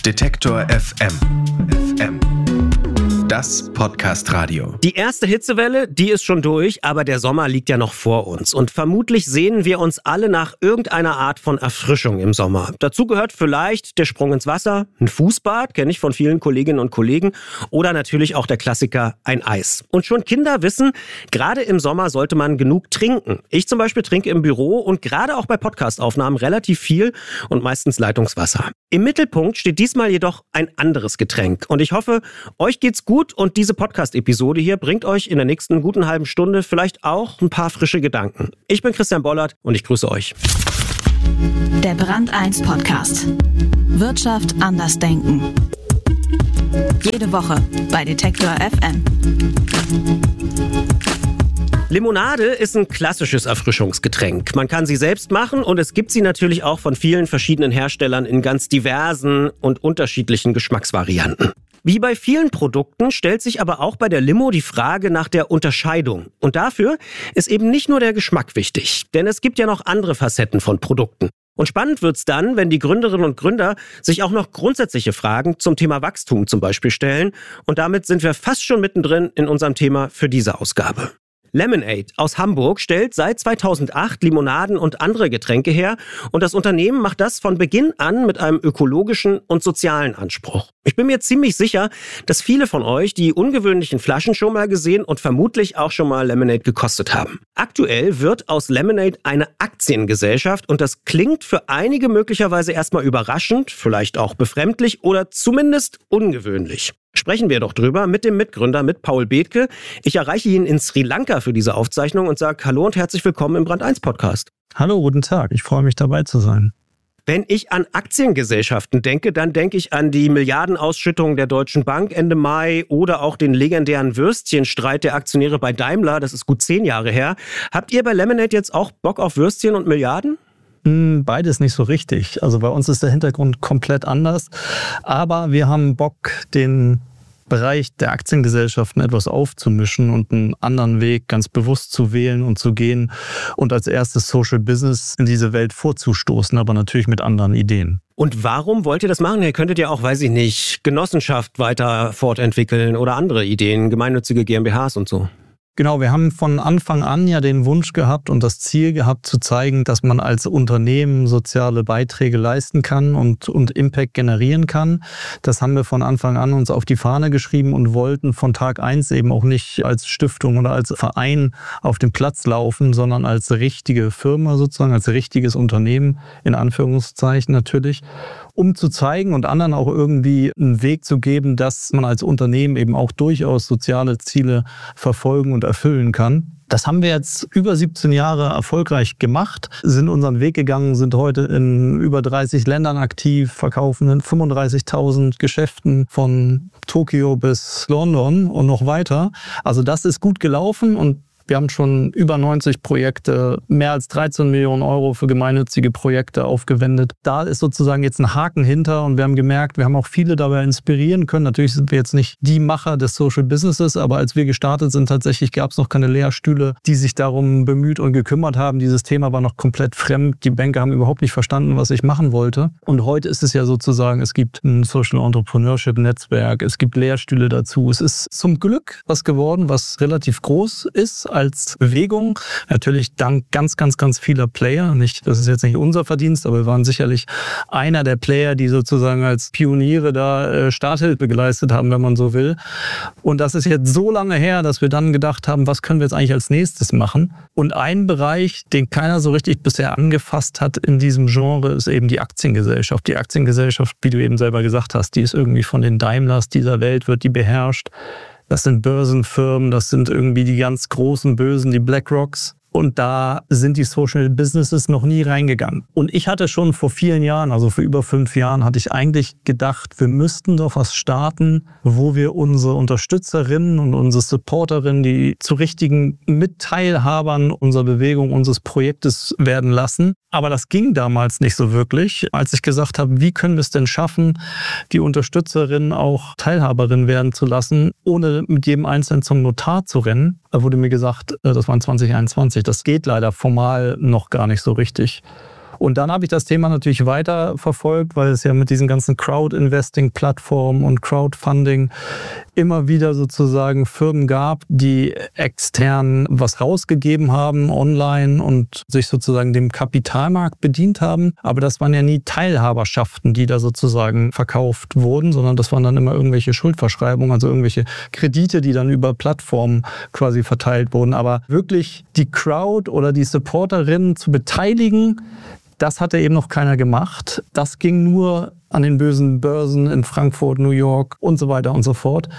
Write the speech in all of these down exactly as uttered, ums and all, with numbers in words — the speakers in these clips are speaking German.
Detektor F M. F M. Das Podcast-Radio. Die erste Hitzewelle, die ist schon durch, aber der Sommer liegt ja noch vor uns. Und vermutlich sehnen wir uns alle nach irgendeiner Art von Erfrischung im Sommer. Dazu gehört vielleicht der Sprung ins Wasser, ein Fußbad, kenne ich von vielen Kolleginnen und Kollegen, oder natürlich auch der Klassiker, ein Eis. Und schon Kinder wissen, gerade im Sommer sollte man genug trinken. Ich zum Beispiel trinke im Büro und gerade auch bei Podcastaufnahmen relativ viel und meistens Leitungswasser. Im Mittelpunkt steht diesmal jedoch ein anderes Getränk. Und ich hoffe, euch geht's gut und diese Podcast-Episode hier bringt euch in der nächsten guten halben Stunde vielleicht auch ein paar frische Gedanken. Ich bin Christian Bollert und ich grüße euch. Der Brand eins Podcast. Wirtschaft anders denken. Jede Woche bei Detektor F M. Limonade ist ein klassisches Erfrischungsgetränk. Man kann sie selbst machen und es gibt sie natürlich auch von vielen verschiedenen Herstellern in ganz diversen und unterschiedlichen Geschmacksvarianten. Wie bei vielen Produkten stellt sich aber auch bei der Limo die Frage nach der Unterscheidung. Und dafür ist eben nicht nur der Geschmack wichtig, denn es gibt ja noch andere Facetten von Produkten. Und spannend wird's dann, wenn die Gründerinnen und Gründer sich auch noch grundsätzliche Fragen zum Thema Wachstum zum Beispiel stellen. Und damit sind wir fast schon mittendrin in unserem Thema für diese Ausgabe. Lemonade aus Hamburg stellt seit zweitausendacht Limonaden und andere Getränke her und das Unternehmen macht das von Beginn an mit einem ökologischen und sozialen Anspruch. Ich bin mir ziemlich sicher, dass viele von euch die ungewöhnlichen Flaschen schon mal gesehen und vermutlich auch schon mal Lemonade gekostet haben. Aktuell wird aus Lemonade eine Aktiengesellschaft und das klingt für einige möglicherweise erstmal überraschend, vielleicht auch befremdlich oder zumindest ungewöhnlich. Sprechen wir doch drüber mit dem Mitgründer, mit Paul Bethke. Ich erreiche ihn in Sri Lanka für diese Aufzeichnung und sage Hallo und herzlich willkommen im Brand eins Podcast. Hallo, guten Tag. Ich freue mich, dabei zu sein. Wenn ich an Aktiengesellschaften denke, dann denke ich an die Milliardenausschüttung der Deutschen Bank Ende Mai oder auch den legendären Würstchenstreit der Aktionäre bei Daimler. Das ist gut zehn Jahre her. Habt ihr bei Lemonade jetzt auch Bock auf Würstchen und Milliarden? Beides nicht so richtig. Also bei uns ist der Hintergrund komplett anders. Aber wir haben Bock, den Bereich der Aktiengesellschaften etwas aufzumischen und einen anderen Weg ganz bewusst zu wählen und zu gehen und als erstes Social Business in diese Welt vorzustoßen, aber natürlich mit anderen Ideen. Und warum wollt ihr das machen? Ihr könntet ja auch, weiß ich nicht, Genossenschaft weiter fortentwickeln oder andere Ideen, gemeinnützige GmbHs und so. Genau, wir haben von Anfang an ja den Wunsch gehabt und das Ziel gehabt zu zeigen, dass man als Unternehmen soziale Beiträge leisten kann und, und Impact generieren kann. Das haben wir von Anfang an uns auf die Fahne geschrieben und wollten von Tag eins eben auch nicht als Stiftung oder als Verein auf den Platz laufen, sondern als richtige Firma sozusagen, als richtiges Unternehmen, in Anführungszeichen natürlich, um zu zeigen und anderen auch irgendwie einen Weg zu geben, dass man als Unternehmen eben auch durchaus soziale Ziele verfolgen und erfüllen kann. Das haben wir jetzt über siebzehn Jahre erfolgreich gemacht, sind unseren Weg gegangen, sind heute in über dreißig Ländern aktiv, verkaufen in fünfunddreißigtausend Geschäften von Tokio bis London und noch weiter. Also das ist gut gelaufen und wir haben schon über neunzig Projekte, mehr als dreizehn Millionen Euro für gemeinnützige Projekte aufgewendet. Da ist sozusagen jetzt ein Haken hinter und wir haben gemerkt, wir haben auch viele dabei inspirieren können. Natürlich sind wir jetzt nicht die Macher des Social Businesses, aber als wir gestartet sind, tatsächlich gab es noch keine Lehrstühle, die sich darum bemüht und gekümmert haben. Dieses Thema war noch komplett fremd. Die Banker haben überhaupt nicht verstanden, was ich machen wollte. Und heute ist es ja sozusagen, es gibt ein Social Entrepreneurship Netzwerk, es gibt Lehrstühle dazu. Es ist zum Glück was geworden, was relativ groß ist als Bewegung. Natürlich dank ganz, ganz, ganz vieler Player. Nicht, das ist jetzt nicht unser Verdienst, aber wir waren sicherlich einer der Player, die sozusagen als Pioniere da äh, Starthilfe geleistet haben, wenn man so will. Und das ist jetzt so lange her, dass wir dann gedacht haben, was können wir jetzt eigentlich als nächstes machen? Und ein Bereich, den keiner so richtig bisher angefasst hat in diesem Genre, ist eben die Aktiengesellschaft. Die Aktiengesellschaft, wie du eben selber gesagt hast, die ist irgendwie von den Daimlers dieser Welt, wird die beherrscht. Das sind Börsenfirmen, das sind irgendwie die ganz großen Bösen, die BlackRocks. Und da sind die Social Businesses noch nie reingegangen. Und ich hatte schon vor vielen Jahren, also vor über fünf Jahren, hatte ich eigentlich gedacht, wir müssten doch was starten, wo wir unsere Unterstützerinnen und unsere Supporterinnen, die zu richtigen Mitteilhabern unserer Bewegung, unseres Projektes werden lassen. Aber das ging damals nicht so wirklich, als ich gesagt habe, wie können wir es denn schaffen, die Unterstützerinnen auch Teilhaberinnen werden zu lassen, ohne mit jedem Einzelnen zum Notar zu rennen. Da wurde mir gesagt, das war in zwanzig einundzwanzig, das geht leider formal noch gar nicht so richtig. Und dann habe ich das Thema natürlich weiter verfolgt, weil es ja mit diesen ganzen Crowd-Investing-Plattformen und Crowdfunding immer wieder sozusagen Firmen gab, die extern was rausgegeben haben online und sich sozusagen dem Kapitalmarkt bedient haben. Aber das waren ja nie Teilhaberschaften, die da sozusagen verkauft wurden, sondern das waren dann immer irgendwelche Schuldverschreibungen, also irgendwelche Kredite, die dann über Plattformen quasi verteilt wurden. Aber wirklich die Crowd oder die Supporterinnen zu beteiligen, das hatte eben noch keiner gemacht. Das ging nur an den bösen Börsen in Frankfurt, New York und so weiter und so fort.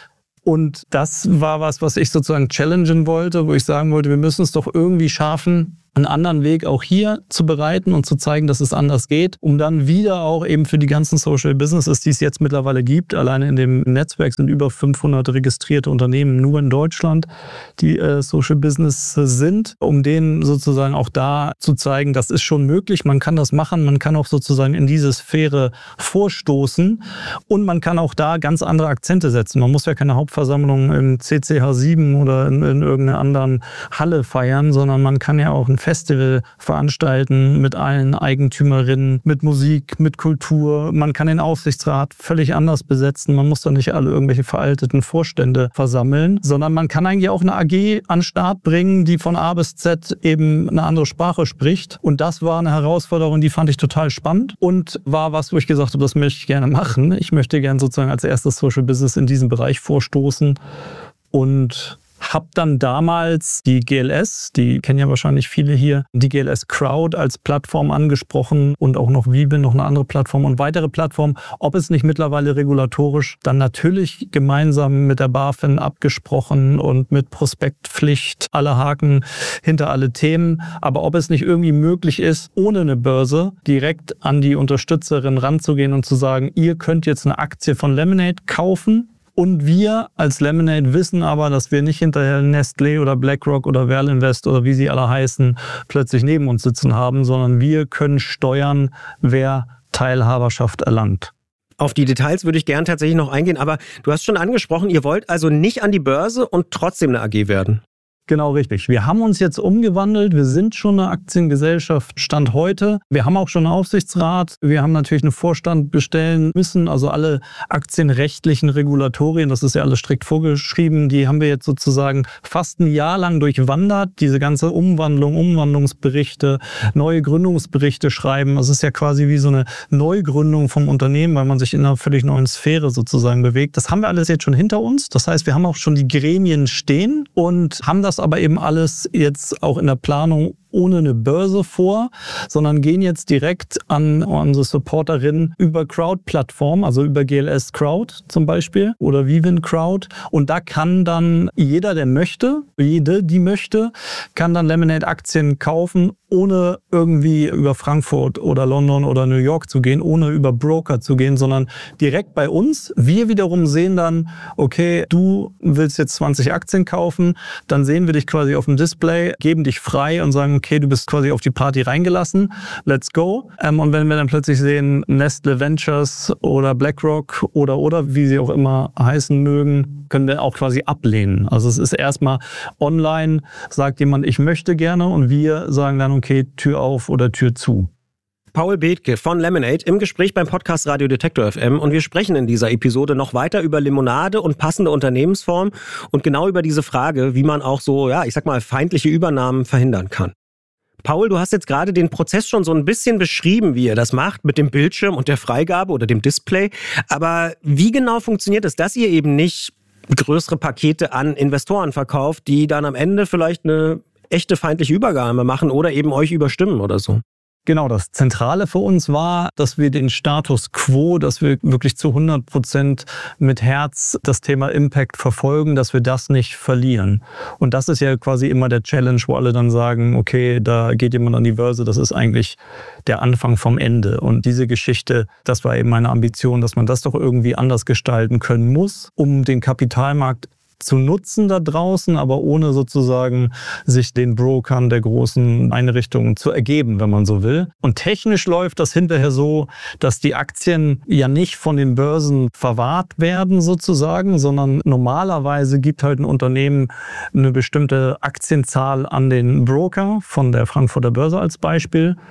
Und das war was, was ich sozusagen challengen wollte, wo ich sagen wollte, wir müssen es doch irgendwie schaffen, einen anderen Weg auch hier zu bereiten und zu zeigen, dass es anders geht, um dann wieder auch eben für die ganzen Social Businesses, die es jetzt mittlerweile gibt, alleine in dem Netzwerk sind über fünfhundert registrierte Unternehmen nur in Deutschland, die äh, Social Business sind, um denen sozusagen auch da zu zeigen, das ist schon möglich, man kann das machen, man kann auch sozusagen in diese Sphäre vorstoßen und man kann auch da ganz andere Akzente setzen. Man muss ja keine Hauptversammlung im C C H sieben oder in, in irgendeiner anderen Halle feiern, sondern man kann ja auch ein Festival veranstalten mit allen Eigentümerinnen, mit Musik, mit Kultur. Man kann den Aufsichtsrat völlig anders besetzen. Man muss da nicht alle irgendwelche veralteten Vorstände versammeln, sondern man kann eigentlich auch eine A G an den Start bringen, die von A bis Z eben eine andere Sprache spricht. Und das war eine Herausforderung, die fand ich total spannend und war was, wo ich gesagt habe, das möchte ich gerne machen. Ich möchte gerne sozusagen als erstes Social Business in diesem Bereich vorstoßen und habe dann damals die G L S, die kennen ja wahrscheinlich viele hier, die G L S Crowd als Plattform angesprochen und auch noch Wiebel, noch eine andere Plattform und weitere Plattformen, ob es nicht mittlerweile regulatorisch dann natürlich gemeinsam mit der BaFin abgesprochen und mit Prospektpflicht, alle Haken hinter alle Themen, aber ob es nicht irgendwie möglich ist, ohne eine Börse direkt an die Unterstützerin ranzugehen und zu sagen, ihr könnt jetzt eine Aktie von Lemonade kaufen. Und wir als Lemonade wissen aber, dass wir nicht hinterher Nestlé oder BlackRock oder Verlinvest oder wie sie alle heißen, plötzlich neben uns sitzen haben, sondern wir können steuern, wer Teilhaberschaft erlangt. Auf die Details würde ich gern tatsächlich noch eingehen, aber du hast schon angesprochen, ihr wollt also nicht an die Börse und trotzdem eine A G werden. Genau, richtig. Wir haben uns jetzt umgewandelt. Wir sind schon eine Aktiengesellschaft Stand heute. Wir haben auch schon einen Aufsichtsrat. Wir haben natürlich einen Vorstand bestellen müssen. Also alle aktienrechtlichen Regulatorien, das ist ja alles strikt vorgeschrieben, die haben wir jetzt sozusagen fast ein Jahr lang durchwandert. Diese ganze Umwandlung, Umwandlungsberichte, neue Gründungsberichte schreiben. Das ist ja quasi wie so eine Neugründung vom Unternehmen, weil man sich in einer völlig neuen Sphäre sozusagen bewegt. Das haben wir alles jetzt schon hinter uns. Das heißt, wir haben auch schon die Gremien stehen und haben das aber eben alles jetzt auch in der Planung ohne eine Börse vor, sondern gehen jetzt direkt an unsere Supporterinnen über Crowd-Plattformen, also über G L S Crowd zum Beispiel oder Vivint Crowd. Und da kann dann jeder, der möchte, jede, die möchte, kann dann Lemonade-Aktien kaufen, ohne irgendwie über Frankfurt oder London oder New York zu gehen, ohne über Broker zu gehen, sondern direkt bei uns. Wir wiederum sehen dann, okay, du willst jetzt zwanzig Aktien kaufen, dann sehen wir dich quasi auf dem Display, geben dich frei und sagen, okay, du bist quasi auf die Party reingelassen, let's go. Ähm, und wenn wir dann plötzlich sehen, Nestle Ventures oder BlackRock oder oder wie sie auch immer heißen mögen, können wir auch quasi ablehnen. Also es ist erstmal online, sagt jemand, ich möchte gerne und wir sagen dann, okay, Tür auf oder Tür zu. Paul Bethke von Lemonade im Gespräch beim Podcast Radio Detektor F M und wir sprechen in dieser Episode noch weiter über Limonade und passende Unternehmensform und genau über diese Frage, wie man auch so, ja, ich sag mal, feindliche Übernahmen verhindern kann. Paul, du hast jetzt gerade den Prozess schon so ein bisschen beschrieben, wie ihr das macht mit dem Bildschirm und der Freigabe oder dem Display. Aber wie genau funktioniert es, dass ihr eben nicht größere Pakete an Investoren verkauft, die dann am Ende vielleicht eine echte feindliche Übernahme machen oder eben euch überstimmen oder so? Genau, das Zentrale für uns war, dass wir den Status quo, dass wir wirklich zu hundert Prozent mit Herz das Thema Impact verfolgen, dass wir das nicht verlieren. Und das ist ja quasi immer der Challenge, wo alle dann sagen, okay, da geht jemand an die Börse, das ist eigentlich der Anfang vom Ende. Und diese Geschichte, das war eben meine Ambition, dass man das doch irgendwie anders gestalten können muss, um den Kapitalmarkt zu nutzen da draußen, aber ohne sozusagen sich den Brokern der großen Einrichtungen zu ergeben, wenn man so will. Und technisch läuft das hinterher so, dass die Aktien ja nicht von den Börsen verwahrt werden sozusagen, sondern normalerweise gibt halt ein Unternehmen eine bestimmte Aktienzahl an den Broker von der Frankfurter Börse als Beispiel.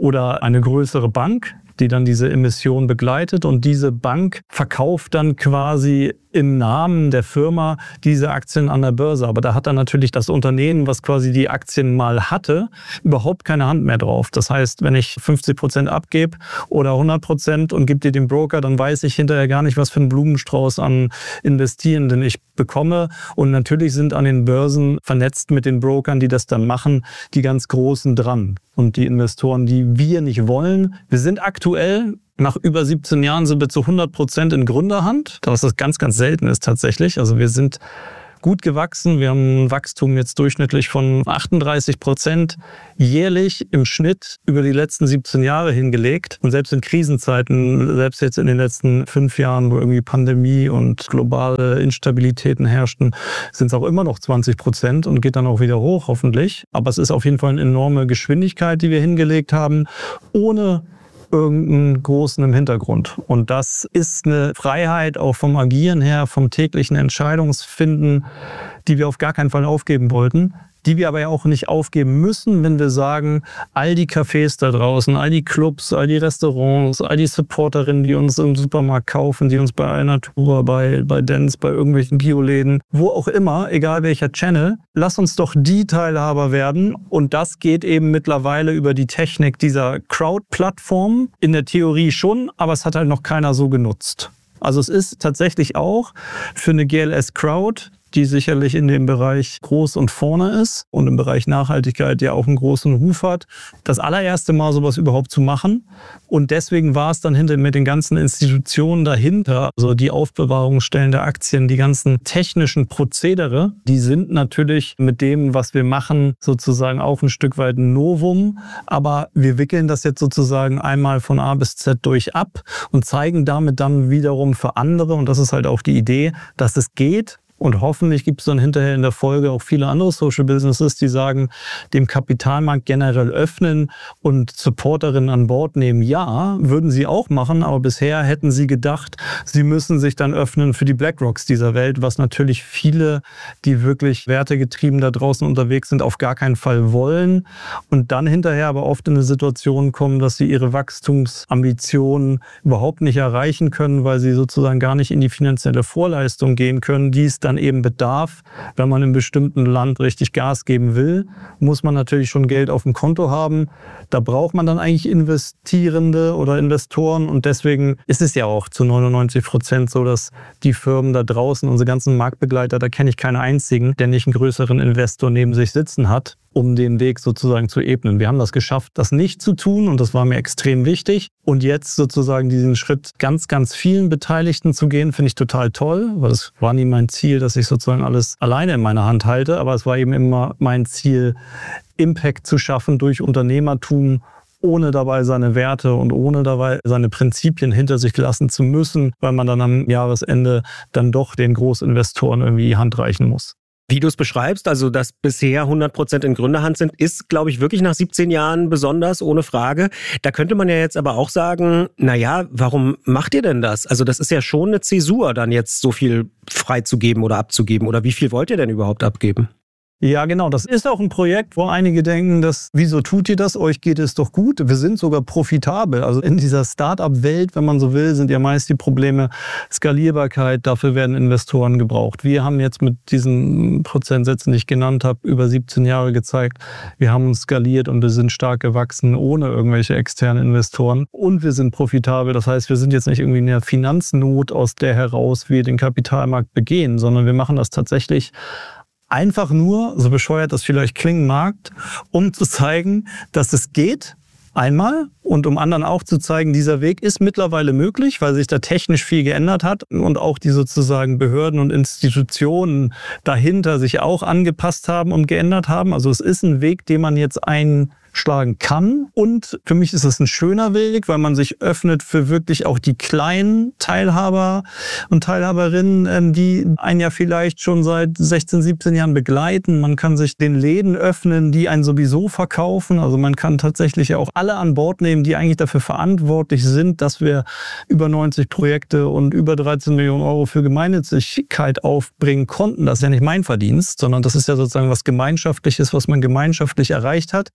oder eine größere Bank, die dann diese Emission begleitet, und diese Bank verkauft dann quasi im Namen der Firma diese Aktien an der Börse. Aber da hat dann natürlich das Unternehmen, was quasi die Aktien mal hatte, überhaupt keine Hand mehr drauf. Das heißt, wenn ich fünfzig Prozent abgebe oder hundert Prozent und gebe die dem Broker, dann weiß ich hinterher gar nicht, was für einen Blumenstrauß an Investierenden ich bekomme. Und natürlich sind an den Börsen vernetzt mit den Brokern, die das dann machen, die ganz Großen dran. Und die Investoren, die wir nicht wollen. Wir sind aktuell, nach über siebzehn Jahren, sind wir zu hundert Prozent in Gründerhand, was das ganz, ganz selten ist tatsächlich. Also wir sind gut gewachsen. Wir haben ein Wachstum jetzt durchschnittlich von achtunddreißig Prozent jährlich im Schnitt über die letzten siebzehn Jahre hingelegt. Und selbst in Krisenzeiten, selbst jetzt in den letzten fünf Jahren, wo irgendwie Pandemie und globale Instabilitäten herrschten, sind es auch immer noch zwanzig Prozent und geht dann auch wieder hoch, hoffentlich. Aber es ist auf jeden Fall eine enorme Geschwindigkeit, die wir hingelegt haben, ohne irgendeinen großen im Hintergrund. Und das ist eine Freiheit auch vom Agieren her, vom täglichen Entscheidungsfinden, die wir auf gar keinen Fall aufgeben wollten, die wir aber ja auch nicht aufgeben müssen, wenn wir sagen, all die Cafés da draußen, all die Clubs, all die Restaurants, all die Supporterinnen, die uns im Supermarkt kaufen, die uns bei Alnatura, bei, bei Dance, bei irgendwelchen Bioläden, wo auch immer, egal welcher Channel, lass uns doch die Teilhaber werden. Und das geht eben mittlerweile über die Technik dieser Crowd-Plattform. In der Theorie schon, aber es hat halt noch keiner so genutzt. Also es ist tatsächlich auch für eine G L S Crowd, die sicherlich in dem Bereich groß und vorne ist und im Bereich Nachhaltigkeit ja auch einen großen Ruf hat, das allererste Mal sowas überhaupt zu machen. Und deswegen war es dann hinter mit den ganzen Institutionen dahinter, also die Aufbewahrungsstellen der Aktien, die ganzen technischen Prozedere, die sind natürlich mit dem, was wir machen, sozusagen auch ein Stück weit ein Novum. Aber wir wickeln das jetzt sozusagen einmal von A bis Z durch ab und zeigen damit dann wiederum für andere, und das ist halt auch die Idee, dass es geht. Und hoffentlich gibt es dann hinterher in der Folge auch viele andere Social Businesses, die sagen, dem Kapitalmarkt generell öffnen und Supporterinnen an Bord nehmen. Ja, würden sie auch machen, aber bisher hätten sie gedacht, sie müssen sich dann öffnen für die BlackRocks dieser Welt, was natürlich viele, die wirklich wertegetrieben da draußen unterwegs sind, auf gar keinen Fall wollen. Und dann hinterher aber oft in eine Situation kommen, dass sie ihre Wachstumsambitionen überhaupt nicht erreichen können, weil sie sozusagen gar nicht in die finanzielle Vorleistung gehen können, die es dann eben bedarf. Wenn man in einem bestimmten Land richtig Gas geben will, muss man natürlich schon Geld auf dem Konto haben. Da braucht man dann eigentlich Investierende oder Investoren, und deswegen ist es ja auch zu neunundneunzig Prozent so, dass die Firmen da draußen, unsere ganzen Marktbegleiter, da kenne ich keinen einzigen, der nicht einen größeren Investor neben sich sitzen hat, um den Weg sozusagen zu ebnen. Wir haben das geschafft, das nicht zu tun, und das war mir extrem wichtig. Und jetzt sozusagen diesen Schritt ganz, ganz vielen Beteiligten zu gehen, finde ich total toll, weil es war nie mein Ziel, dass ich sozusagen alles alleine in meiner Hand halte, aber es war eben immer mein Ziel, Impact zu schaffen durch Unternehmertum, ohne dabei seine Werte und ohne dabei seine Prinzipien hinter sich lassen zu müssen, weil man dann am Jahresende dann doch den Großinvestoren irgendwie die Hand reichen muss. Wie du es beschreibst, also dass bisher hundert Prozent in Gründerhand sind, ist, glaube ich, wirklich nach siebzehn Jahren besonders, ohne Frage. Da könnte man ja jetzt aber auch sagen, naja, warum macht ihr denn das? Also das ist ja schon eine Zäsur, dann jetzt so viel freizugeben oder abzugeben. Oder wie viel wollt ihr denn überhaupt abgeben? Ja, genau. Das ist auch ein Projekt, wo einige denken, dass, wieso tut ihr das? Euch geht es doch gut. Wir sind sogar profitabel. Also in dieser Start-up-Welt, wenn man so will, sind ja meist die Probleme Skalierbarkeit. Dafür werden Investoren gebraucht. Wir haben jetzt mit diesen Prozentsätzen, die ich genannt habe, über siebzehn Jahre gezeigt, wir haben uns skaliert und wir sind stark gewachsen, ohne irgendwelche externen Investoren. Und wir sind profitabel. Das heißt, wir sind jetzt nicht irgendwie in der Finanznot, aus der heraus wir den Kapitalmarkt begehen, sondern wir machen das tatsächlich einfach nur, so bescheuert das vielleicht klingen mag, um zu zeigen, dass es geht, einmal, und um anderen auch zu zeigen, dieser Weg ist mittlerweile möglich, weil sich da technisch viel geändert hat und auch die sozusagen Behörden und Institutionen dahinter sich auch angepasst haben und geändert haben. Also es ist ein Weg, den man jetzt einschlagen kann. Und für mich ist es ein schöner Weg, weil man sich öffnet für wirklich auch die kleinen Teilhaber und Teilhaberinnen, die einen ja vielleicht schon seit sechzehn, siebzehn Jahren begleiten. Man kann sich den Läden öffnen, die einen sowieso verkaufen. Also man kann tatsächlich ja auch alle an Bord nehmen, die eigentlich dafür verantwortlich sind, dass wir über neunzig Projekte und über dreizehn Millionen Euro für Gemeinnützigkeit aufbringen konnten. Das ist ja nicht mein Verdienst, sondern das ist ja sozusagen was Gemeinschaftliches, was man gemeinschaftlich erreicht hat. Und das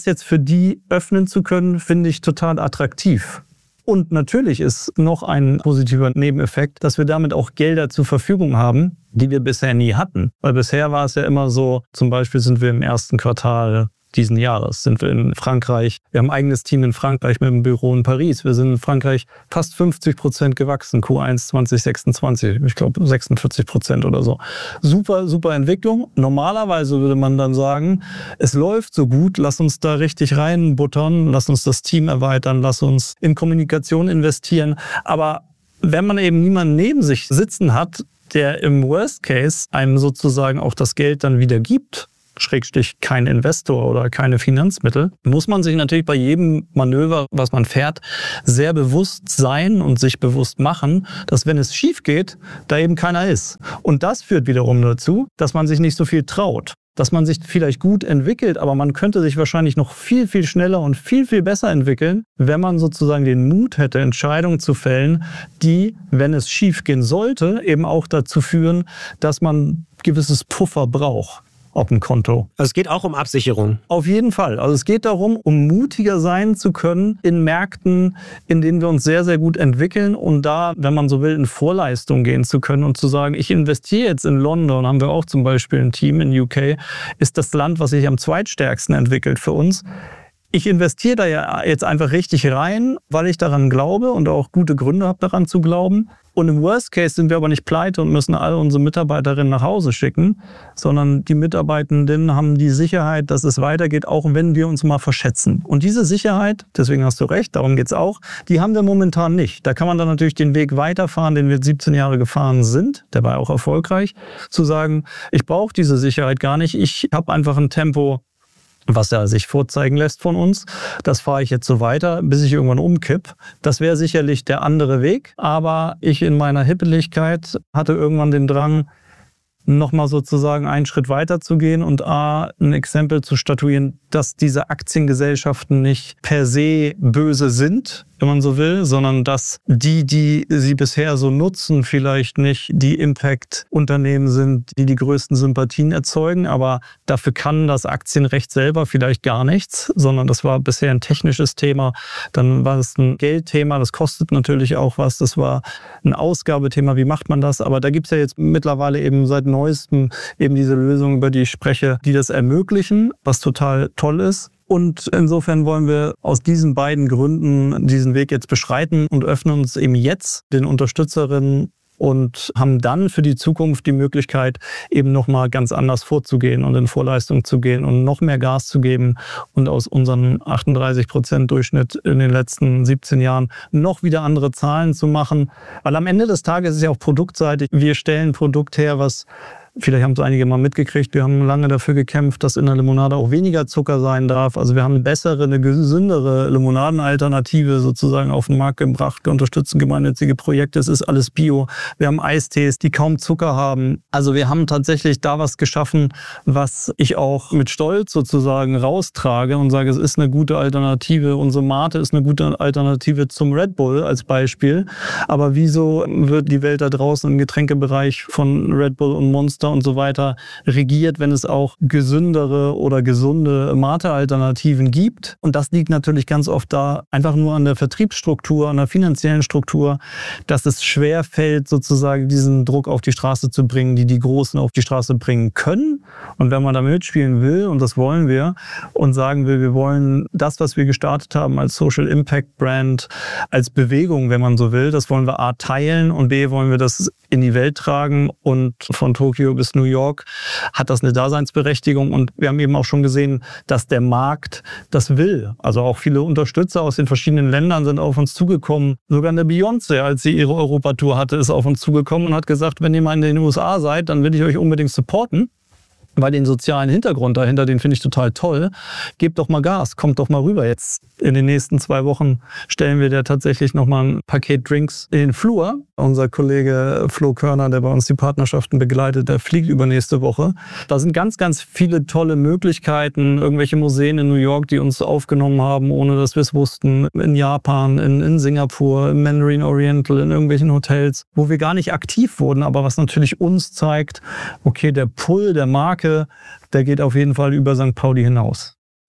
das jetzt für die öffnen zu können, finde ich total attraktiv. Und natürlich ist noch ein positiver Nebeneffekt, dass wir damit auch Gelder zur Verfügung haben, die wir bisher nie hatten. Weil bisher war es ja immer so, zum Beispiel sind wir im ersten Quartal diesen Jahres, sind wir in Frankreich. Wir haben ein eigenes Team in Frankreich mit einem Büro in Paris. Wir sind in Frankreich fast fünfzig Prozent gewachsen, Q eins zwanzig sechsundzwanzig. Ich glaube sechsundvierzig Prozent oder so. Super, super Entwicklung. Normalerweise würde man dann sagen, es läuft so gut, lass uns da richtig reinbuttern, lass uns das Team erweitern, lass uns in Kommunikation investieren. Aber wenn man eben niemanden neben sich sitzen hat, der im Worst Case einem sozusagen auch das Geld dann wieder gibt, Schrägstrich kein Investor oder keine Finanzmittel, muss man sich natürlich bei jedem Manöver, was man fährt, sehr bewusst sein und sich bewusst machen, dass wenn es schief geht, da eben keiner ist. Und das führt wiederum dazu, dass man sich nicht so viel traut. Dass man sich vielleicht gut entwickelt, aber man könnte sich wahrscheinlich noch viel, viel schneller und viel, viel besser entwickeln, wenn man sozusagen den Mut hätte, Entscheidungen zu fällen, die, wenn es schief gehen sollte, eben auch dazu führen, dass man gewisses Puffer braucht auf dem Konto. Also es geht auch um Absicherung. Auf jeden Fall. Also es geht darum, um mutiger sein zu können in Märkten, in denen wir uns sehr, sehr gut entwickeln und da, wenn man so will, in Vorleistung gehen zu können und zu sagen, ich investiere jetzt in London, haben wir auch zum Beispiel ein Team in U K, ist das Land, was sich am zweitstärksten entwickelt für uns. Ich investiere da ja jetzt einfach richtig rein, weil ich daran glaube und auch gute Gründe habe, daran zu glauben. Und im Worst Case sind wir aber nicht pleite und müssen alle unsere Mitarbeiterinnen nach Hause schicken, sondern die Mitarbeitenden haben die Sicherheit, dass es weitergeht, auch wenn wir uns mal verschätzen. Und diese Sicherheit, deswegen hast du recht, darum geht's auch, die haben wir momentan nicht. Da kann man dann natürlich den Weg weiterfahren, den wir siebzehn Jahre gefahren sind, der war auch erfolgreich, zu sagen, ich brauche diese Sicherheit gar nicht, ich habe einfach ein Tempo, was ja sich vorzeigen lässt von uns. Das fahre ich jetzt so weiter, bis ich irgendwann umkipp. Das wäre sicherlich der andere Weg. Aber ich in meiner Hippeligkeit hatte irgendwann den Drang, nochmal sozusagen einen Schritt weiter zu gehen und A, ein Exempel zu statuieren, dass diese Aktiengesellschaften nicht per se böse sind, wenn man so will, sondern dass die, die sie bisher so nutzen, vielleicht nicht die Impact-Unternehmen sind, die die größten Sympathien erzeugen. Aber dafür kann das Aktienrecht selber vielleicht gar nichts, sondern das war bisher ein technisches Thema. Dann war es ein Geldthema, das kostet natürlich auch was. Das war ein Ausgabethema, wie macht man das? Aber da gibt es ja jetzt mittlerweile eben seit neuestem eben diese Lösungen, über die ich spreche, die das ermöglichen, was total toll ist. Und insofern wollen wir aus diesen beiden Gründen diesen Weg jetzt beschreiten und öffnen uns eben jetzt den Unterstützerinnen und haben dann für die Zukunft die Möglichkeit, eben nochmal ganz anders vorzugehen und in Vorleistung zu gehen und noch mehr Gas zu geben und aus unserem achtunddreißig Prozent Durchschnitt in den letzten siebzehn Jahren noch wieder andere Zahlen zu machen. Weil am Ende des Tages ist es ja auch produktseitig. Wir stellen ein Produkt her, was vielleicht haben es einige mal mitgekriegt, wir haben lange dafür gekämpft, dass in der Limonade auch weniger Zucker sein darf. Also wir haben eine bessere, eine gesündere Limonadenalternative sozusagen auf den Markt gebracht. Wir unterstützen gemeinnützige Projekte, es ist alles Bio. Wir haben Eistees, die kaum Zucker haben. Also wir haben tatsächlich da was geschaffen, was ich auch mit Stolz sozusagen raustrage und sage, es ist eine gute Alternative. Unsere Mate ist eine gute Alternative zum Red Bull als Beispiel. Aber wieso wird die Welt da draußen im Getränkebereich von Red Bull und Monster und so weiter regiert, wenn es auch gesündere oder gesunde Mate-Alternativen gibt? Und das liegt natürlich ganz oft da einfach nur an der Vertriebsstruktur, an der finanziellen Struktur, dass es schwer fällt, sozusagen diesen Druck auf die Straße zu bringen, die die Großen auf die Straße bringen können. Und wenn man da mitspielen will, und das wollen wir, und sagen will, wir wollen das, was wir gestartet haben als Social Impact Brand, als Bewegung, wenn man so will, das wollen wir A teilen und B wollen wir das in die Welt tragen und von Tokio bis New York hat das eine Daseinsberechtigung und wir haben eben auch schon gesehen, dass der Markt das will. Also auch viele Unterstützer aus den verschiedenen Ländern sind auf uns zugekommen. Sogar eine Beyoncé, als sie ihre Europatour hatte, ist auf uns zugekommen und hat gesagt, wenn ihr mal in den U S A seid, dann will ich euch unbedingt supporten. Weil den sozialen Hintergrund dahinter, den finde ich total toll. Gebt doch mal Gas, kommt doch mal rüber. Jetzt in den nächsten zwei Wochen stellen wir dir tatsächlich nochmal ein Paket Drinks in den Flur. Unser Kollege Flo Körner, der bei uns die Partnerschaften begleitet, der fliegt übernächste Woche. Da sind ganz, ganz viele tolle Möglichkeiten. Irgendwelche Museen in New York, die uns aufgenommen haben, ohne dass wir es wussten. In Japan, in, in Singapur, im Mandarin Oriental, in irgendwelchen Hotels, wo wir gar nicht aktiv wurden, aber was natürlich uns zeigt, okay, der Pull der Marke, der geht auf jeden Fall über Sankt Pauli hinaus.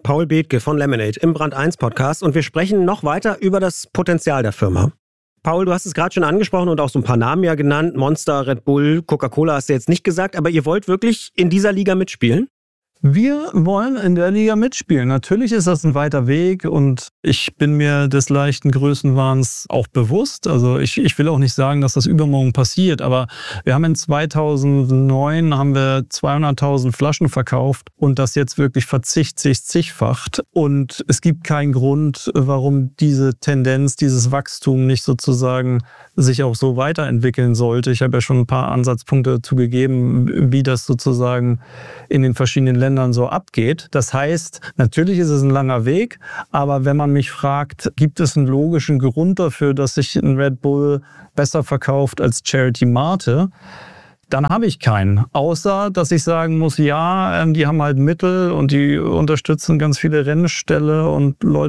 Paul Bethke von Lemonade im Brand eins Podcast und wir sprechen noch weiter über das Potenzial der Firma. Paul, du hast es gerade schon angesprochen und auch so ein paar Namen ja genannt. Monster, Red Bull, Coca-Cola hast du jetzt nicht gesagt, aber ihr wollt wirklich in dieser Liga mitspielen? Wir wollen in der Liga mitspielen. Natürlich ist das ein weiter Weg und ich bin mir des leichten Größenwahns auch bewusst. Also ich, ich will auch nicht sagen, dass das übermorgen passiert, aber wir haben in zweitausendneun haben wir zweihunderttausend Flaschen verkauft und das jetzt wirklich verzichtig zigfacht. Und es gibt keinen Grund, warum diese Tendenz, dieses Wachstum nicht sozusagen sich auch so weiterentwickeln sollte. Ich habe ja schon ein paar Ansatzpunkte dazu gegeben, wie das sozusagen in den verschiedenen Ländern so abgeht. Das heißt, natürlich ist es ein langer Weg, aber wenn man mich fragt, gibt es einen logischen Grund dafür, dass sich ein Red Bull besser verkauft als Charity Mate, dann habe ich keinen. Außer, dass ich sagen muss, ja, die haben halt Mittel und die unterstützen ganz viele Rennställe und Leute